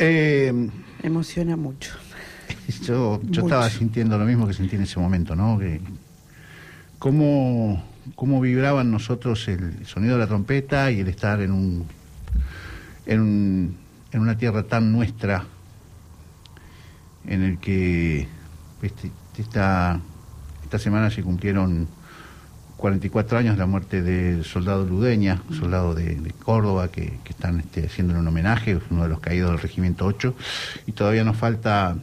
Emociona mucho. Yo estaba sintiendo lo mismo que sentí en ese momento, ¿no? Que cómo vibraban nosotros el sonido de la trompeta y el estar en una tierra tan nuestra, en el que esta semana se cumplieron 44 años de la muerte del soldado Ludeña, soldado de Córdoba, que están haciéndole un homenaje, uno de los caídos del Regimiento 8, y todavía nos falta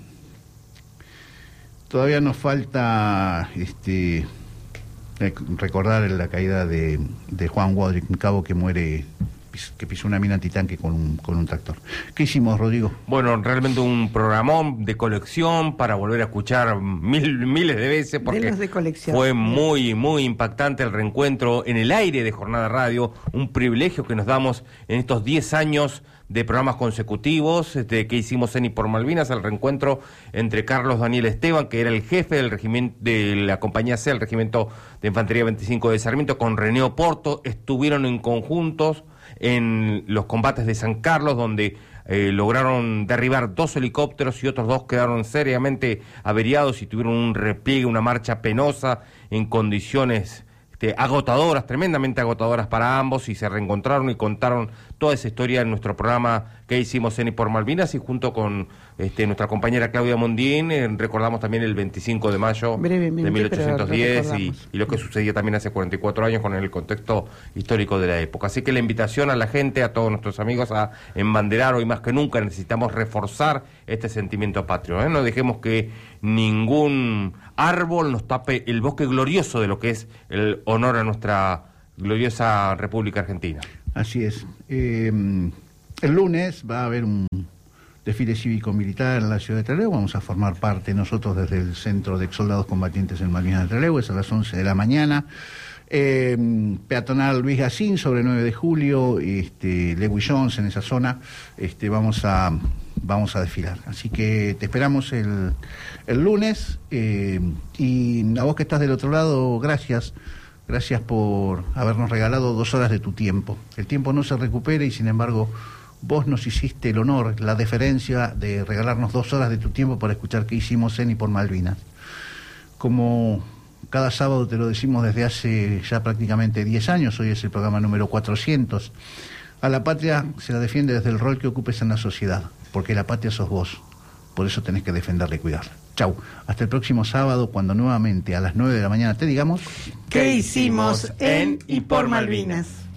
recordar la caída de Juan Wadrick, un cabo que muere, que pisó una mina antitanque con un tractor. ¿Qué hicimos, Rodrigo? Bueno, realmente un programón de colección para volver a escuchar miles de veces, porque fue muy, muy impactante el reencuentro en el aire de Jornada Radio, un privilegio que nos damos en estos 10 años de programas consecutivos que hicimos en y por Malvinas, el reencuentro entre Carlos Daniel Esteban, que era el jefe del regimiento de la compañía C, el regimiento de infantería 25 de Sarmiento, con René Oporto. Estuvieron en conjuntos en los combates de San Carlos, donde lograron derribar 2 helicópteros y otros 2 quedaron seriamente averiados y tuvieron un repliegue, una marcha penosa en condiciones agotadoras, tremendamente agotadoras para ambos, y se reencontraron y contaron toda esa historia en nuestro programa que hicimos en y por Malvinas, y junto con nuestra compañera Claudia Mondín recordamos también el 25 de mayo de 1810 y lo que sucedía también hace 44 años con el contexto histórico de la época. Así que la invitación a la gente, a todos nuestros amigos, a embanderar. Hoy más que nunca necesitamos reforzar este sentimiento patrio, No dejemos que ningún árbol nos tape el bosque glorioso de lo que es el honor a nuestra gloriosa República Argentina. Así es. El lunes va a haber un desfile cívico-militar en la ciudad de Trelew. Vamos a formar parte nosotros desde el Centro de Exsoldados Combatientes en Malvinas de Trelew. Es a las 11 de la mañana. Peatonal Luis Gacín sobre 9 de julio, Lewis Jones en esa zona. Vamos a desfilar. Así que te esperamos el lunes. Y a vos que estás del otro lado, gracias. Gracias por habernos regalado 2 horas de tu tiempo. El tiempo no se recupera y sin embargo vos nos hiciste el honor, la deferencia de regalarnos 2 horas de tu tiempo para escuchar qué hicimos en y por Malvinas. Como cada sábado te lo decimos desde hace ya prácticamente 10 años, hoy es el programa número 400. A la patria se la defiende desde el rol que ocupes en la sociedad, porque la patria sos vos. Por eso tenés que defenderla y cuidarla. Chau. Hasta el próximo sábado, cuando nuevamente a las 9 de la mañana te digamos... ¿Qué hicimos en y por Malvinas?